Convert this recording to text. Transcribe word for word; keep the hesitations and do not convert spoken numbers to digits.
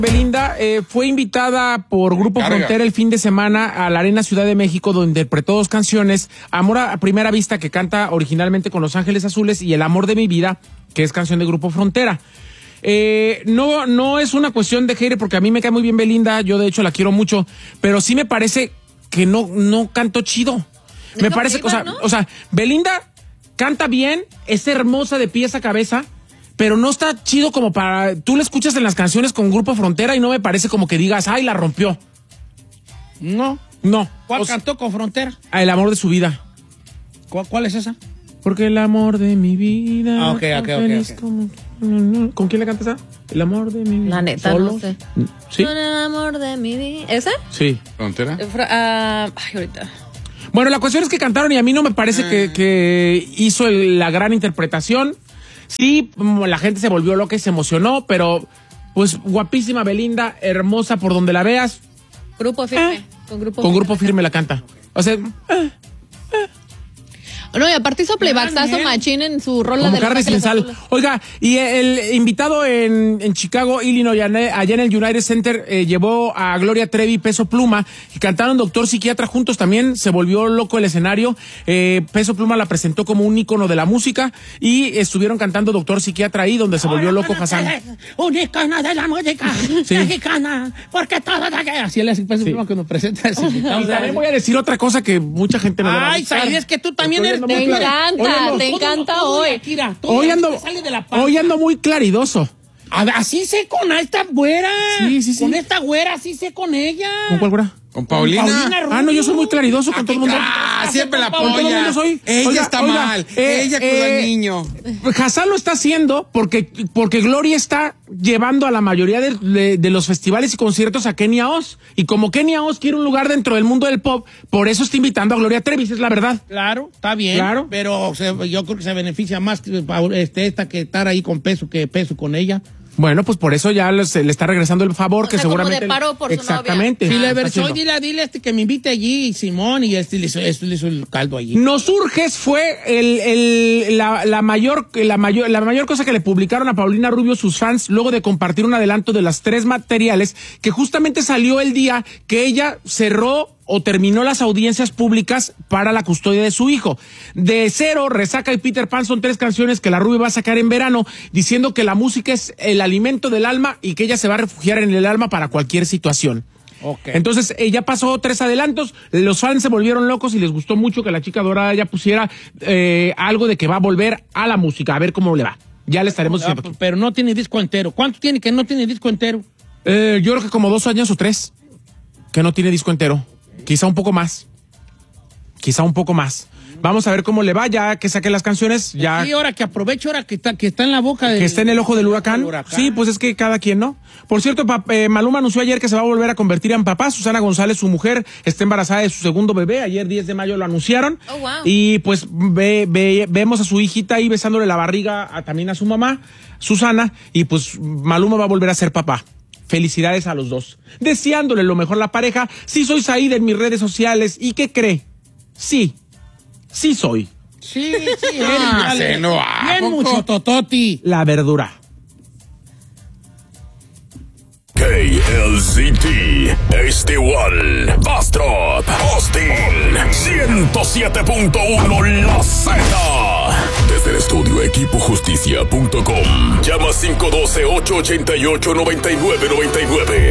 Belinda eh, fue invitada por Grupo Carga. Frontera el fin de semana a la Arena Ciudad de México, donde interpretó dos canciones: Amor a Primera Vista, que canta originalmente con Los Ángeles Azules, y El Amor de mi Vida, que es canción de Grupo Frontera. Eh, no, no es una cuestión de hater, porque a mí me cae muy bien Belinda, yo de hecho la quiero mucho, pero sí me parece que no, no cantó chido. Me No, parece, iba, o sea, ¿no? o sea, Belinda canta bien, es hermosa de pies a cabeza, pero no está chido como para... Tú la escuchas en las canciones con Grupo Frontera y no me parece como que digas, ay, la rompió. No. No. ¿Cuál O sea, cantó con Frontera? El amor de su vida. ¿Cuál, cuál es esa? Porque el amor de mi vida... Ah, ok, ok, ok, feliz ok. como- ¿Con quién le canta esa? El amor de mi vida. La neta, ¿Solos? no sé. ¿Sí? Con el amor de mi vida. ¿Ese? Sí. ¿Frontera? Eh, fra- ah, ay, ahorita. Bueno, la cuestión es que cantaron y a mí no me parece que, que hizo el- la gran interpretación. Sí, mm, la gente se volvió loca y se emocionó, pero pues guapísima Belinda, hermosa por donde la veas, Grupo firme. Eh. Con grupo con Grupo Firme la canta. O sea, No, y aparte hizo playbacksazo bien. machín en su rola como de Los carne sin Ángeles sal. Azules. Oiga, y el invitado en, en Chicago, Illinois, allá en el United Center, eh, llevó a Gloria Trevi, Peso Pluma, y cantaron Doctor Psiquiatra juntos. También se volvió loco el escenario. Eh, Peso Pluma la presentó como un ícono de la música y estuvieron cantando Doctor Psiquiatra ahí, donde se volvió loco Hassan. Un icono de la música Sí. mexicana, porque todo da que... Así le hace Peso Sí. Pluma que nos presenta ese invitado. Y también voy a decir otra cosa que mucha gente no le va a Ay, gustar. Said, es que tú también Estoy eres... ando muy Te claro. encanta, Hoy ando- te encanta hoy. Hoy ando, Sale de la panza. hoy ando muy claridoso. A ver, así sé con esta güera. Sí, sí, sí. Con esta güera, así sé con ella. ¿Con cuál güera? ¿Con Paulina? Rubio. Ah, no, yo soy muy claridoso con todo el mundo. Ah, siempre la Con todo el apoya. mundo soy. Ella Oiga, está oiga, mal. eh, Ella cuida eh, al niño. Hassan lo está haciendo porque, porque Gloria está llevando a la mayoría de, de- de los festivales y conciertos a Kenia Oz. Y como Kenia Oz quiere un lugar dentro del mundo del pop, por eso está invitando a Gloria Trevi, esa es la verdad. Claro, está bien. Claro. Pero se- yo creo que se beneficia más que, Paul- este, esta que estar ahí con Peso que Peso con ella. Bueno, pues por eso ya les- le está regresando el favor O que sea, como seguramente... de paro por su Exactamente. novia. Si le Está versó, haciendo. dile, dile este que me invite allí, Simón, y este le hizo, este le hizo el caldo allí. Nos Urges fue el, el, la, la, mayor, la, mayor, la mayor cosa que le publicaron a Paulina Rubio sus fans luego de compartir un adelanto de las tres materiales que justamente salió el día que ella cerró o terminó las audiencias públicas para la custodia de su hijo. De Cero, Resaca y Peter Pan son tres canciones que la Rubio va a sacar en verano, diciendo que la música es el alimento del alma y que ella se va a refugiar en el alma para cualquier situación. Ok. Entonces, ella pasó tres adelantos, los fans se volvieron locos y les gustó mucho que la chica dorada ya pusiera eh, algo de que va a volver a la música, a ver cómo le va. Ya le estaremos Ah, diciendo aquí. pero no tiene disco entero. ¿Cuánto tiene que no tiene disco entero? Eh, yo creo que como dos años o tres que no tiene disco entero. Quizá un poco más. Quizá un poco más. Vamos a ver cómo le va, ya que saque las canciones, ya Y ahora que aprovecho, ahora que está, que está en la boca de... que está en el ojo del huracán. Sí, pues es que cada quien, ¿no? Por cierto, pa- eh, Maluma anunció ayer que se va a volver a convertir en papá. Susana González, su mujer, está embarazada de su segundo bebé. Ayer, diez de mayo, lo anunciaron. Oh, wow. Y pues ve, ve- vemos a su hijita ahí besándole la barriga a- también a su mamá, Susana. Y pues Maluma va a volver a ser papá. Felicidades a los dos. Deseándole lo mejor a la pareja. Sí soy Saíd en mis redes sociales. ¿Y qué cree? Sí. Sí soy. Sí, sí. Ah, él, se no, ¿a bien poco? mucho tototi. La verdura. K L Z T, este igual, Bastrop, Austin, ciento siete punto uno La Z. Desde el estudio equipo justicia punto com, llama cinco uno dos, ocho ocho ocho, nueve nueve nueve nueve.